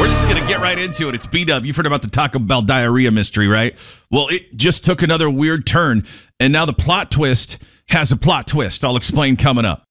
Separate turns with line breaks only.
We're just going to get right into it. It's B-Dub. You've heard about the Taco Bell diarrhea mystery, right? Well, it just took another weird turn, and now the plot twist has a plot twist. I'll explain coming up.